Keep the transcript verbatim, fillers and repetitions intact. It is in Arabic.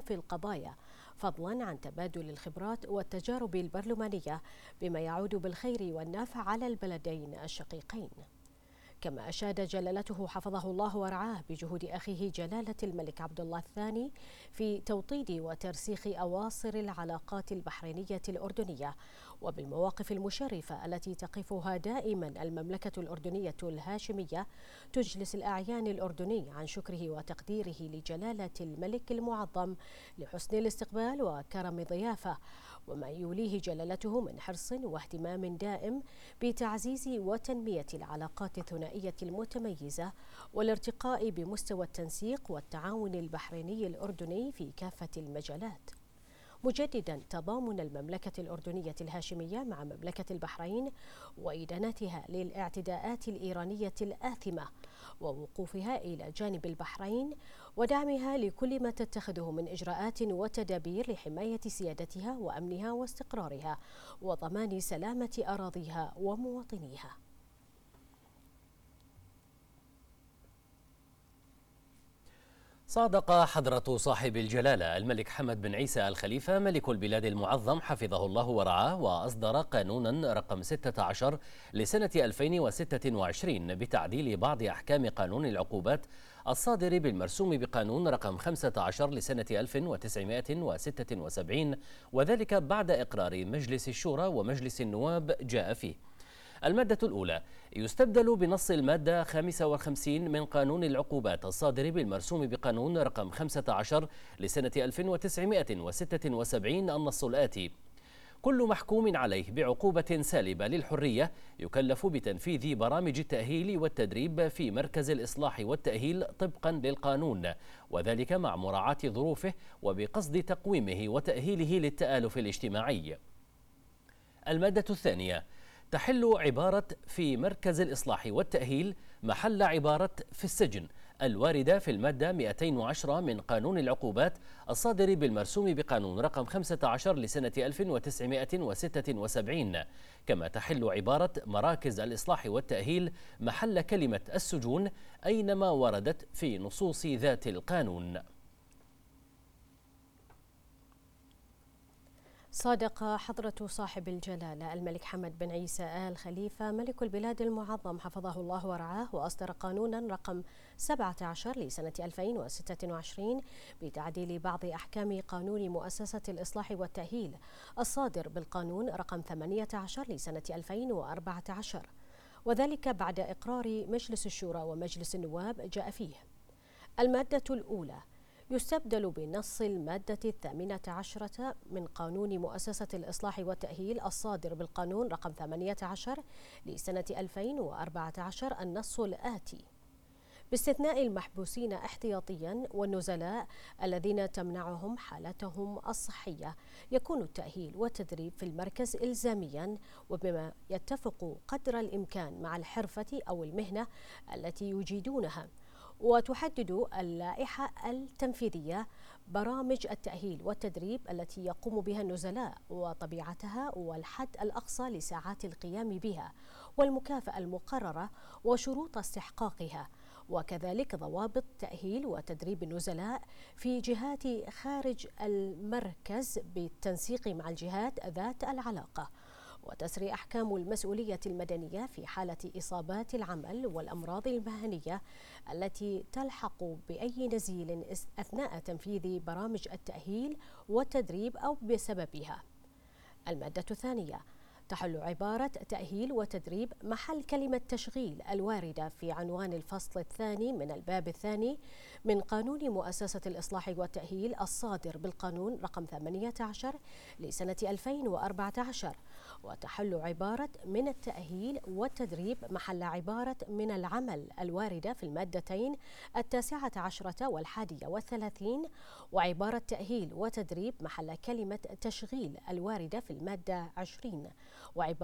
في القضايا، فضلا عن تبادل الخبرات والتجارب البرلمانية بما يعود بالخير والنفع على البلدين الشقيقين. كما أشاد جلالته حفظه الله ورعاه بجهود أخيه جلالة الملك عبد الله الثاني في توطيد وترسيخ أواصر العلاقات البحرينية الأردنية، وبالمواقف المشرفة التي تقفها دائما المملكة الأردنية الهاشمية، تجلس الأعيان الأردني عن شكره وتقديره لجلالة الملك المعظم لحسن الاستقبال وكرم ضيافة، وما يوليه جلالته من حرص واهتمام دائم بتعزيز وتنمية العلاقات الثنائية المتميزة والارتقاء بمستوى التنسيق والتعاون البحريني الأردني في كافة المجالات، مجددا تضامن المملكة الأردنية الهاشمية مع مملكة البحرين وإدانتها للاعتداءات الإيرانية الآثمة ووقوفها إلى جانب البحرين ودعمها لكل ما تتخذه من إجراءات وتدابير لحماية سيادتها وأمنها واستقرارها وضمان سلامة أراضيها ومواطنيها. صادق حضرة صاحب الجلالة الملك حمد بن عيسى آل خليفة ملك البلاد المعظم حفظه الله ورعاه، وأصدر قانونا رقم ستة عشر لسنة ألفين وستة وعشرين بتعديل بعض أحكام قانون العقوبات الصادر بالمرسوم بقانون رقم خمسة عشر لسنة ألف وتسعمائة وستة وسبعين، وذلك بعد إقرار مجلس الشورى ومجلس النواب جاء فيه. المادة الأولى: يستبدل بنص المادة خمسة وخمسين من قانون العقوبات الصادر بالمرسوم بقانون رقم خمسة عشر لسنة ألف وتسعمائة وستة وسبعين النص الآتي: كل محكوم عليه بعقوبة سالبة للحرية يكلف بتنفيذ برامج التأهيل والتدريب في مركز الإصلاح والتأهيل طبقا للقانون، وذلك مع مراعاة ظروفه وبقصد تقويمه وتأهيله للتآلف الاجتماعي. المادة الثانية: تحل عبارة في مركز الإصلاح والتأهيل محل عبارة في السجن الواردة في المادة مئتين وعشرة من قانون العقوبات الصادر بالمرسوم بقانون رقم خمسة عشر لسنة ألف وتسعمائة وستة وسبعين، كما تحل عبارة مراكز الإصلاح والتأهيل محل كلمة السجون أينما وردت في نصوص ذات القانون. صادق حضرة صاحب الجلالة الملك حمد بن عيسى آل خليفة ملك البلاد المعظم حفظه الله ورعاه، وأصدر قانونا رقم سبعة عشر لسنة ألفين وستة وعشرين بتعديل بعض أحكام قانون مؤسسة الإصلاح والتأهيل الصادر بالقانون رقم ثمانية عشر لسنة ألفين وأربعة عشر، وذلك بعد إقرار مجلس الشورى ومجلس النواب جاء فيه. المادة الأولى: يستبدل بنص المادة الثامنة عشرة من قانون مؤسسة الإصلاح والتأهيل الصادر بالقانون رقم ثمانية عشر لسنة ألفين وأربعة عشر النص الآتي: باستثناء المحبوسين احتياطيا والنزلاء الذين تمنعهم حالتهم الصحية، يكون التأهيل والتدريب في المركز إلزاميا وبما يتفق قدر الإمكان مع الحرفة أو المهنة التي يجيدونها. وتحدد اللائحة التنفيذية برامج التأهيل والتدريب التي يقوم بها النزلاء وطبيعتها والحد الأقصى لساعات القيام بها والمكافأة المقررة وشروط استحقاقها، وكذلك ضوابط تأهيل وتدريب النزلاء في جهات خارج المركز بالتنسيق مع الجهات ذات العلاقة، وتسري أحكام المسؤولية المدنية في حالة إصابات العمل والأمراض المهنية التي تلحق بأي نزيل أثناء تنفيذ برامج التأهيل والتدريب أو بسببها. المادة الثانية: تحل عبارة تأهيل وتدريب محل كلمة تشغيل الواردة في عنوان الفصل الثاني من الباب الثاني من قانون مؤسسة الإصلاح والتأهيل الصادر بالقانون رقم ثمانية عشر لسنة ألفين وأربعة عشر، وتحل عبارة من التأهيل والتدريب محل عبارة من العمل الواردة في المادتين التاسعة عشرة والحادية والثلاثين، وعبارة تأهيل وتدريب محل كلمة تشغيل الواردة في المادة عشرين، وعبارة